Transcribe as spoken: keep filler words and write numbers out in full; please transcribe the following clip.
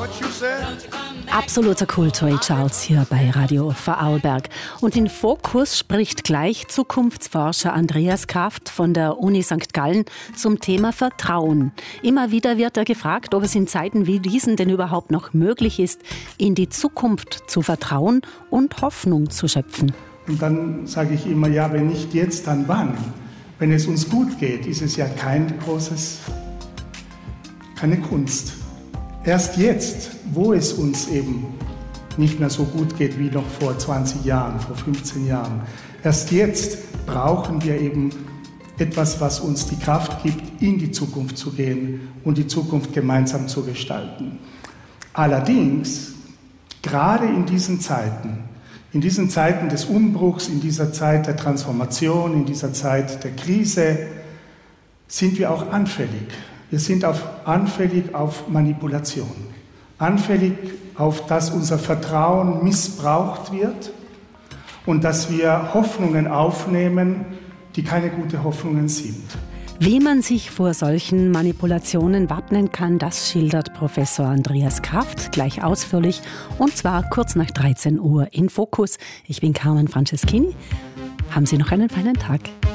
Absoluter Kulttoy Charles hier bei Radio Vorarlberg. Und in Fokus spricht gleich Zukunftsforscher Andreas Kraft von der Uni Sankt Gallen zum Thema Vertrauen. Immer wieder wird er gefragt, ob es in Zeiten wie diesen denn überhaupt noch möglich ist, in die Zukunft zu vertrauen und Hoffnung zu schöpfen. Und dann sage ich immer, ja, wenn nicht jetzt, dann wann? Wenn es uns gut geht, ist es ja kein großes, keine Kunst. Erst jetzt, wo es uns eben nicht mehr so gut geht wie noch vor zwanzig Jahren, vor fünfzehn Jahren, erst jetzt brauchen wir eben etwas, was uns die Kraft gibt, in die Zukunft zu gehen und die Zukunft gemeinsam zu gestalten. Allerdings, gerade in diesen Zeiten, in diesen Zeiten des Umbruchs, in dieser Zeit der Transformation, in dieser Zeit der Krise, sind wir auch anfällig. Wir sind auf, anfällig auf Manipulation, anfällig auf, dass unser Vertrauen missbraucht wird und dass wir Hoffnungen aufnehmen, die keine guten Hoffnungen sind. Wie man sich vor solchen Manipulationen wappnen kann, das schildert Professor Andreas Kraft gleich ausführlich und zwar kurz nach dreizehn Uhr in Fokus. Ich bin Carmen Franceschini. Haben Sie noch einen feinen Tag.